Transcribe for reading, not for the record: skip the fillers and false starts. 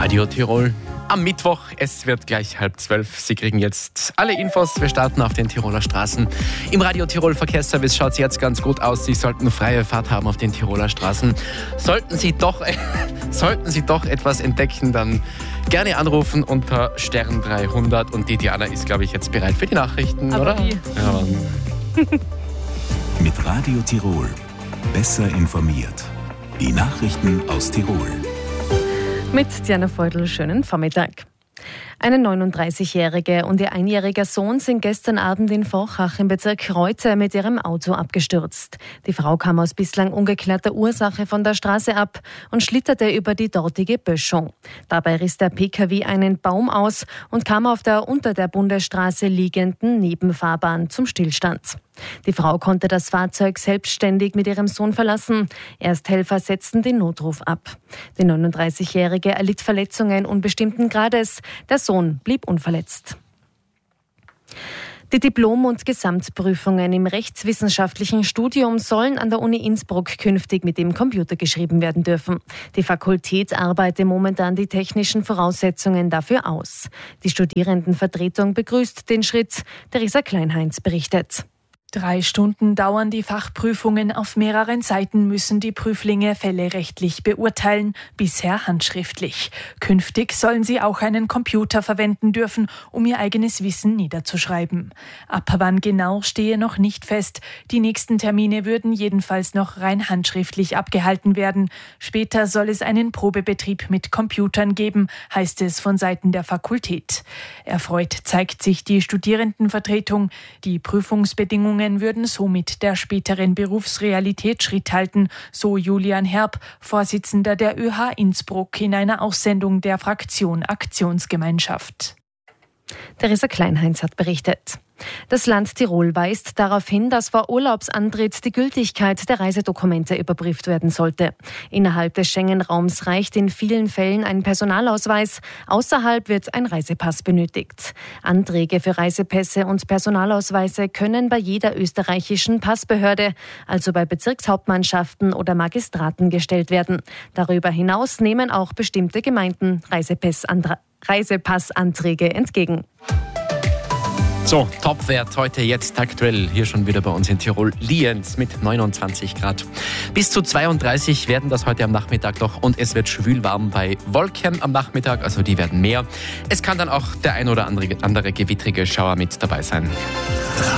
Radio Tirol am Mittwoch. Es wird gleich 11:30. Sie kriegen jetzt alle Infos. Wir starten auf den Tiroler Straßen. Im Radio Tirol Verkehrsservice schaut es jetzt ganz gut aus. Sie sollten freie Fahrt haben auf den Tiroler Straßen. Sollten Sie doch etwas entdecken, dann gerne anrufen unter Stern 300. Und die Diana ist, glaube ich, jetzt bereit für die Nachrichten, aber oder? Wie? Ja. Mit Radio Tirol. Besser informiert. Die Nachrichten aus Tirol. Mit Diana Feudel, schönen Vormittag. Eine 39-Jährige und ihr einjähriger Sohn sind gestern Abend in Forchach im Bezirk Reute mit ihrem Auto abgestürzt. Die Frau kam aus bislang ungeklärter Ursache von der Straße ab und schlitterte über die dortige Böschung. Dabei riss der Pkw einen Baum aus und kam auf der unter der Bundesstraße liegenden Nebenfahrbahn zum Stillstand. Die Frau konnte das Fahrzeug selbstständig mit ihrem Sohn verlassen. Ersthelfer setzten den Notruf ab. Die 39-Jährige erlitt Verletzungen unbestimmten Grades. Der Sohn blieb unverletzt. Die Diplom- und Gesamtprüfungen im rechtswissenschaftlichen Studium sollen an der Uni Innsbruck künftig mit dem Computer geschrieben werden dürfen. Die Fakultät arbeitet momentan die technischen Voraussetzungen dafür aus. Die Studierendenvertretung begrüßt den Schritt. Theresa Kleinheinz berichtet. 3 Stunden dauern die Fachprüfungen. Auf mehreren Seiten müssen die Prüflinge Fälle rechtlich beurteilen, bisher handschriftlich. Künftig sollen sie auch einen Computer verwenden dürfen, um ihr eigenes Wissen niederzuschreiben. Ab wann genau stehe noch nicht fest. Die nächsten Termine würden jedenfalls noch rein handschriftlich abgehalten werden. Später soll es einen Probebetrieb mit Computern geben, heißt es von Seiten der Fakultät. Erfreut zeigt sich die Studierendenvertretung. Die Prüfungsbedingungen würden somit der späteren Berufsrealität Schritt halten, so Julian Herb, Vorsitzender der ÖH Innsbruck, in einer Aussendung der Fraktion Aktionsgemeinschaft. Theresa Kleinheinz hat berichtet. Das Land Tirol weist darauf hin, dass vor Urlaubsantritt die Gültigkeit der Reisedokumente überprüft werden sollte. Innerhalb des Schengen-Raums reicht in vielen Fällen ein Personalausweis, außerhalb wird ein Reisepass benötigt. Anträge für Reisepässe und Personalausweise können bei jeder österreichischen Passbehörde, also bei Bezirkshauptmannschaften oder Magistraten, gestellt werden. Darüber hinaus nehmen auch bestimmte Gemeinden Reisepassanträge entgegen. So, Topwert heute jetzt aktuell hier schon wieder bei uns in Tirol. Lienz mit 29 Grad. Bis zu 32 werden das heute am Nachmittag noch und es wird schwül warm bei Wolken am Nachmittag, also die werden mehr. Es kann dann auch der ein oder andere gewittrige Schauer mit dabei sein.